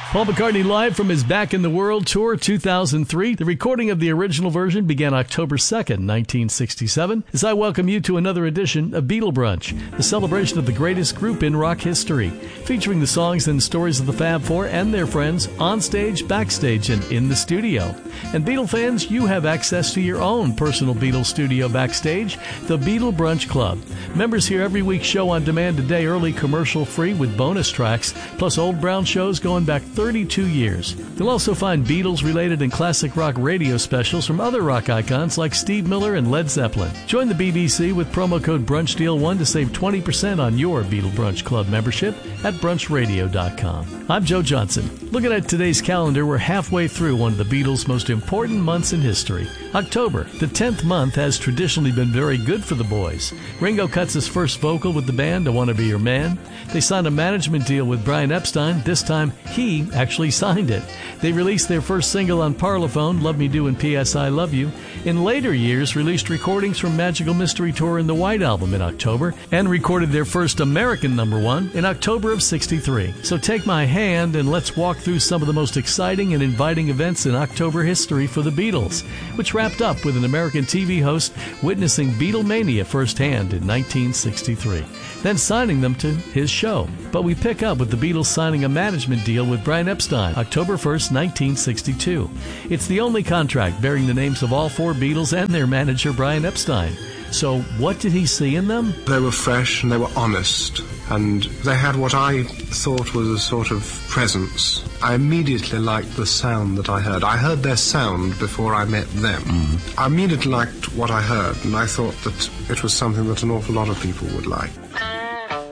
Paul McCartney live from his Back in the World Tour 2003. The recording of the original version began October 2nd, 1967, as I welcome you to another edition of Beatle Brunch, the celebration of the greatest group in rock history, featuring the songs and stories of the Fab Four and their friends on stage, backstage, and in the studio. And Beatle fans, you have access to your own personal Beatle studio backstage, the Beatle Brunch Club. Members hear every week's show on demand today, early commercial-free with bonus tracks, plus old Brown shows going back 32 years. You'll also find Beatles-related and classic rock radio specials from other rock icons like Steve Miller and Led Zeppelin. Join the BBC with promo code BRUNCHDEAL1 to save 20% on your Beatle Brunch Club membership at brunchradio.com. I'm Joe Johnson. Looking at today's calendar, we're halfway through one of the Beatles' most important months in history. October, the 10th month, has traditionally been very good for the boys. Ringo cuts his first vocal with the band, I Want to Be Your Man. They signed a management deal with Brian Epstein. This time, he actually signed it. They released their first single on Parlophone, Love Me Do and P.S. I Love You. In later years, released recordings from Magical Mystery Tour and the White Album in October, and recorded their first American #1 in October of '63. So take my hand and let's walk through some of the most exciting and inviting events in October history for the Beatles, which wrapped up with an American TV host witnessing Beatlemania firsthand in 1963, then signing them to his show. But we pick up with the Beatles signing a management deal with Brian Epstein, October 1st, 1962. It's the only contract bearing the names of all four Beatles and their manager, Brian Epstein. So what did he see in them? They were fresh and they were honest, and they had what I thought was a sort of presence. I immediately liked the sound that I heard. I heard their sound before I met them. I immediately liked what I heard, and I thought that it was something that an awful lot of people would like.